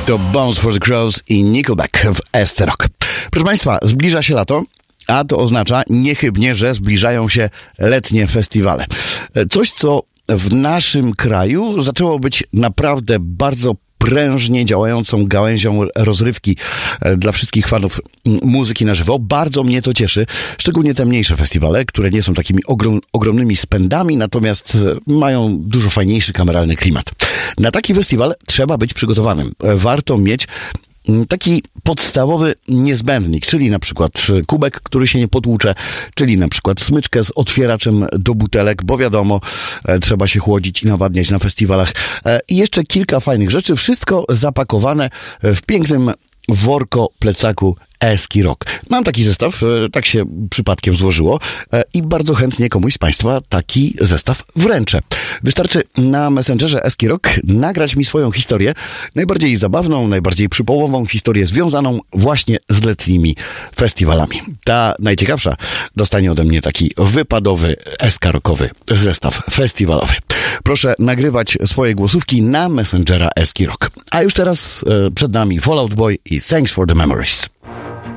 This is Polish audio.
To Bones for the Crows i Nickelback w SC Rock. Proszę Państwa, zbliża się lato, a to oznacza niechybnie, że zbliżają się letnie festiwale. Coś, co w naszym kraju zaczęło być naprawdę bardzo prężnie działającą gałęzią rozrywki dla wszystkich fanów muzyki na żywo. Bardzo mnie to cieszy, szczególnie te mniejsze festiwale, które nie są takimi ogromnymi spędami, natomiast mają dużo fajniejszy kameralny klimat. Na taki festiwal trzeba być przygotowanym. Warto mieć taki podstawowy niezbędnik, czyli na przykład kubek, który się nie potłucze, czyli na przykład smyczkę z otwieraczem do butelek, bo wiadomo, trzeba się chłodzić i nawadniać na festiwalach. I jeszcze kilka fajnych rzeczy, wszystko zapakowane w pięknym worko-plecaku Eski Rock. Mam taki zestaw, tak się przypadkiem złożyło i bardzo chętnie komuś z Państwa taki zestaw wręczę. Wystarczy na Messengerze Eski Rock nagrać mi swoją historię, najbardziej zabawną, najbardziej przypołową historię związaną właśnie z letnimi festiwalami. Ta najciekawsza dostanie ode mnie taki wypadowy Eska-Rockowy zestaw festiwalowy. Proszę nagrywać swoje głosówki na Messengera Eski Rock. A już teraz przed nami Fall Out Boy i Thanks for the Memories.